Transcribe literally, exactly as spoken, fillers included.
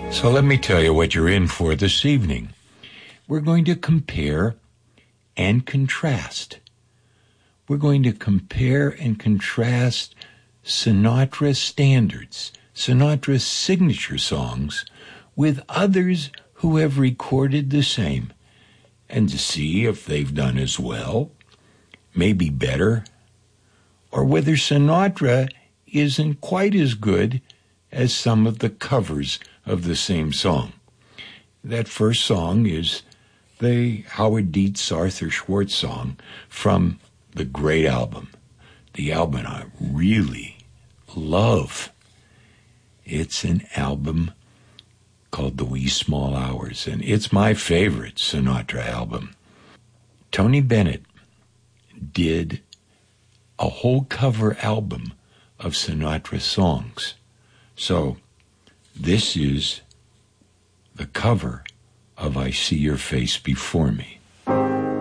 So let me tell you what you're in for this evening. We're going to compare and contrast. We're going to compare and contrast Sinatra standards, Sinatra's signature songs, with others who have recorded the same, and to see if they've done as well, maybe better, or whether Sinatra isn't quite as good as some of the covers of the same song. That first song is the Howard Dietz Arthur Schwartz song from the great album, the album I really love. It's an album called The Wee Small Hours, and it's my favorite Sinatra album. Tony Bennett did a whole cover album of Sinatra songs. So this is the cover of I See Your Face Before Me.